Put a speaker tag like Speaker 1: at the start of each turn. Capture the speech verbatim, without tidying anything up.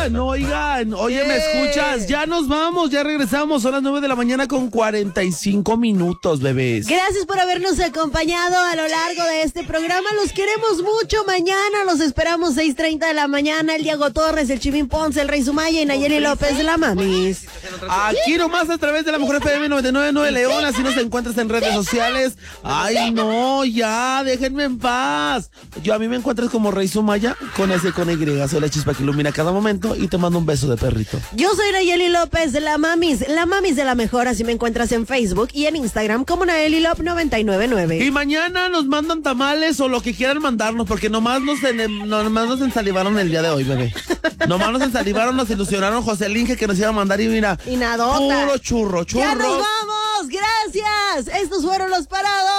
Speaker 1: Oigan, oigan, oye, ¿me escuchas? Ya nos vamos, ya regresamos, son las nueve de la mañana con cuarenta y cinco minutos, bebés.
Speaker 2: Gracias por habernos acompañado a lo largo de este programa, los queremos mucho. Mañana los esperamos seis treinta de la mañana, el Diego Torres, el Chivín Ponce, el Rey Sumaya y Nayeli López de la Mamis.
Speaker 1: Aquí nomás a través de la Mejor F M noventa y nueve punto nueve León, así nos encuentras en redes sociales. Ay, no, ya, déjenme en paz. Yo a mí me encuentras como Rey Sumaya, con ese con Y, soy la chispa que ilumina cada momento y te mando un beso de perrito.
Speaker 2: Yo soy Nayeli López de la Mamis, la Mamis de la Mejor, así me encuentras en Facebook y en Instagram como Nayeli López noventa y nueve punto nueve.
Speaker 1: Y mañana nos mandan tamales o lo que quieran mandarnos, porque nomás nos, en, nomás nos ensalivaron el día de hoy, bebé. Nomás nos ensalivaron, nos ilusionaron José Linge que nos iba a mandar y mira,
Speaker 2: y nadota.
Speaker 1: puro churro, churro.
Speaker 2: ¡Ya nos vamos! ¡Gracias! Estos fueron los parados.